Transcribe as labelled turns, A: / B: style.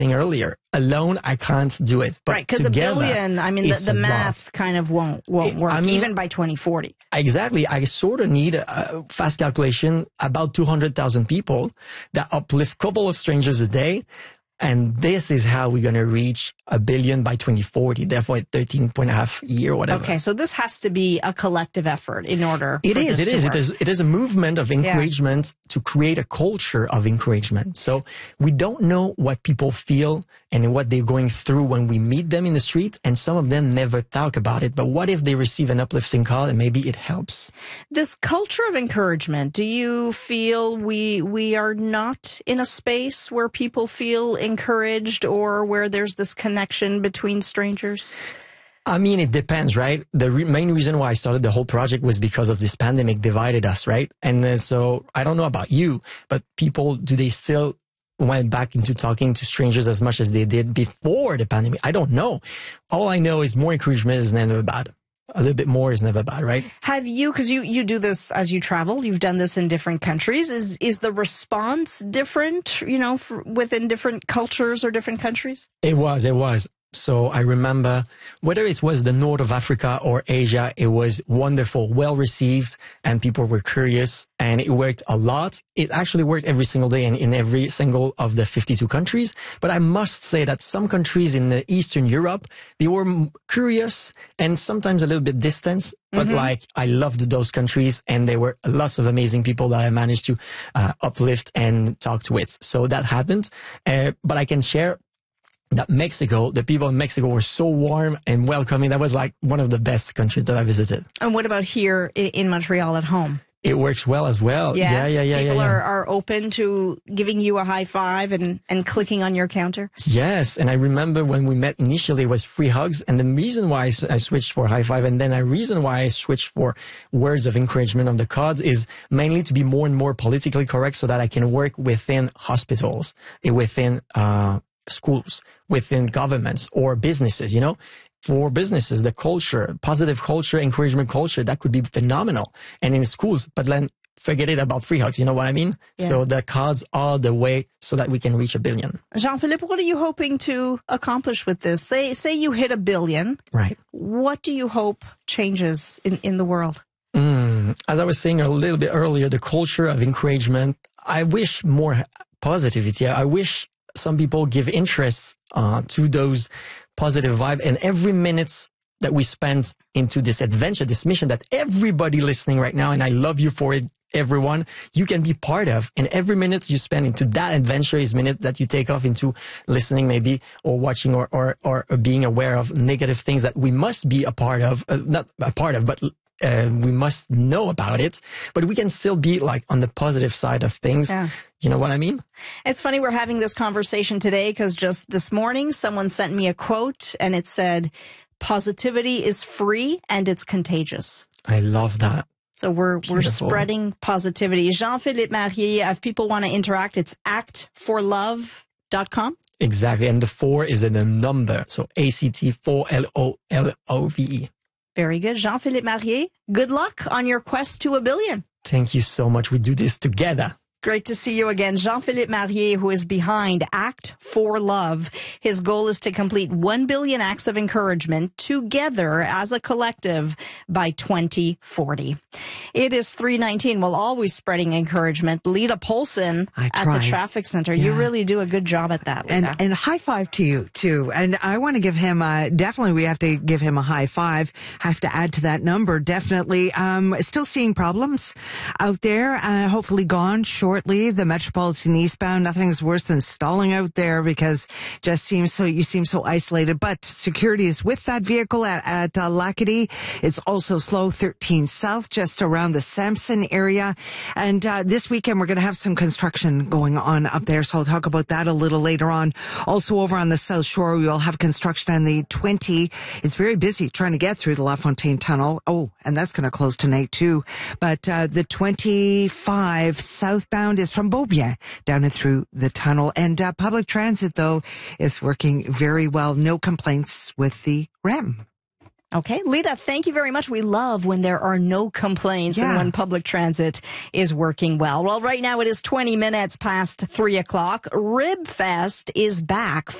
A: earlier. Alone, I can't do it. But
B: right, because $1 billion, I mean, the math kind of won't work, even by 2040.
A: Exactly. I sort of need a fast calculation, about 200,000 people that uplift a couple of strangers a day. And this is how we're going to reach $1 billion by 2040, therefore 13.5 year, whatever.
B: Okay, so this has to be a collective effort in order
A: It is a movement of encouragement to create a culture of encouragement. So we don't know what people feel and what they're going through when we meet them in the street, and some of them never talk about it. But what if they receive an uplifting call and maybe it helps?
B: This culture of encouragement, do you feel we are not in a space where people feel encouraged or where there's this connection between strangers?
A: I mean, it depends, right? The main reason why I started the whole project was because of this pandemic divided us, right? And so I don't know about you, but people, do they still went back into talking to strangers as much as they did before the pandemic? I don't know. All I know is more encouragement is never bad. A little bit more is never bad, right?
B: Have you, because you do this as you travel, you've done this in different countries. Is the response different, within different cultures or different countries?
A: It was. So I remember whether it was the north of Africa or Asia, it was wonderful, well received, and people were curious, and it worked a lot. It actually worked every single day in every single of the 52 countries. But I must say that some countries in the Eastern Europe, they were curious and sometimes a little bit distant. But I loved those countries, and there were lots of amazing people that I managed to uplift and talk with. So that happened. But I can share that the people in Mexico were so warm and welcoming. That was like one of the best countries that I visited.
B: And what about here in Montreal at home?
A: It works well as well. Yeah.
B: People are open to giving you a high five and clicking on your counter.
A: Yes. And I remember when we met initially, it was free hugs. And the reason why I switched for high five, and then the reason why I switched for words of encouragement on the cards, is mainly to be more and more politically correct so that I can work within hospitals, within schools, within governments or businesses, For businesses, the culture, positive culture, encouragement culture, that could be phenomenal. And in schools, but then forget it about free hugs, you know what I mean? Yeah. So the cards are the way so that we can reach $1 billion.
B: Jean-Philippe, what are you hoping to accomplish with this? Say you hit $1 billion.
A: Right.
B: What do you hope changes in the world?
A: As I was saying a little bit earlier, the culture of encouragement, I wish more positivity. I wish some people give interest to those positive vibe, and every minute that we spend into this adventure, this mission that everybody listening right now, and I love you for it, everyone, you can be part of. And every minute you spend into that adventure is minute that you take off into listening maybe, or watching, or being aware of negative things that we must be a part of, not a part of, but we must know about it, but we can still be like on the positive side of things. Yeah. You know what I mean?
B: It's funny we're having this conversation today because just this morning someone sent me a quote and it said, "Positivity is free and it's contagious."
A: I love that.
B: So we're spreading positivity. Jean-Philippe Marier, if people want to interact, it's actforlove.com.
A: Exactly. And the 4 is in the number. So ACT4LOLOVE.
B: Very good. Jean-Philippe Marier, good luck on your quest to $1 billion.
A: Thank you so much. We do this together.
B: Great to see you again. Jean-Philippe Marier, who is behind Act for Love. His goal is to complete 1 billion acts of encouragement together as a collective by 2040. It is 3:19. Well, always spreading encouragement. Lita Polson at the traffic center. Yeah. You really do a good job at that, Lita.
C: And high five to you, too. And I want to give him, definitely we have to give him a high five. Have to add to that number, definitely. Still seeing problems out there, hopefully gone shortly. The Metropolitan eastbound, nothing's worse than stalling out there because you seem so isolated. But security is with that vehicle at Lacadie. It's also slow 13 south, just around the Sampson area. And this weekend we're going to have some construction going on up there, so I'll talk about that a little later on. Also over on the South Shore, we will have construction on the 20. It's very busy trying to get through the LaFontaine Tunnel. Oh, and that's going to close tonight too. But the 25 southbound is from Beaubien down and through the tunnel. And public transit, though, is working very well. No complaints with the REM.
B: Okay, Lita, thank you very much. We love when there are no complaints and when public transit is working well. Well, right now it is 20 minutes past 3 o'clock. Rib Fest is back